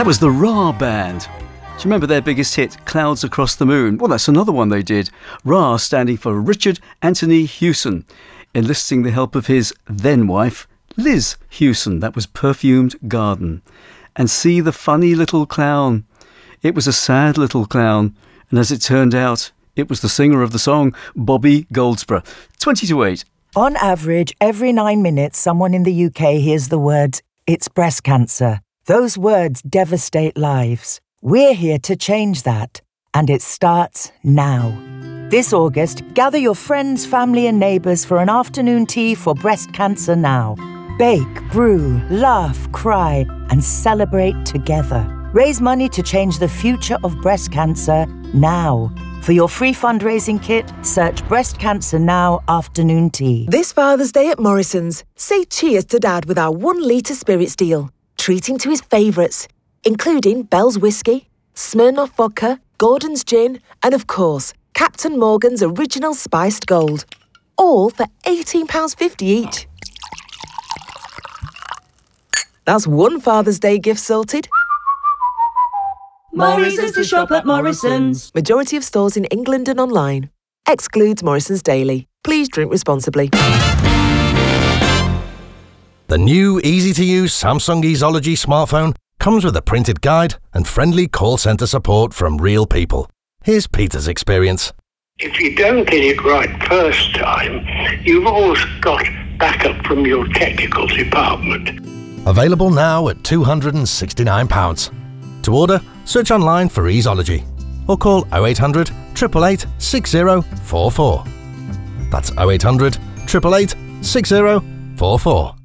That was the Ra Band. Do you remember their biggest hit, Clouds Across the Moon? Well, that's another one they did. Ra standing for Richard Anthony Hewson, enlisting the help of his then-wife, Liz Hewson. That was Perfumed Garden. And See the Funny Little Clown. It was a sad little clown. And as it turned out, it was the singer of the song, Bobby Goldsborough. 20 to 8. On average, every 9 minutes, someone in the UK hears the words, "It's breast cancer." Those words devastate lives. We're here to change that, and it starts now. This August, gather your friends, family and neighbours for an afternoon tea for Breast Cancer Now. Bake, brew, laugh, cry, and celebrate together. Raise money to change the future of breast cancer now. For your free fundraising kit, search Breast Cancer Now Afternoon Tea. This Father's Day at Morrison's, say cheers to Dad with our 1 litre spirits deal. Treat him to his favourites, including Bell's Whiskey, Smirnoff Vodka, Gordon's Gin, and of course, Captain Morgan's Original Spiced Gold. All for £18.50 each. That's one Father's Day gift sorted. Morrison's to shop at Morrison's. Majority of stores in England and online. Excludes Morrison's Daily. Please drink responsibly. The new easy-to-use Samsung Easology smartphone comes with a printed guide and friendly call centre support from real people. Here's Peter's experience. If you don't get it right first time, you've always got backup from your technical department. Available now at £269. To order, search online for Easology or call 0800 888 6044. That's 0800 888 6044.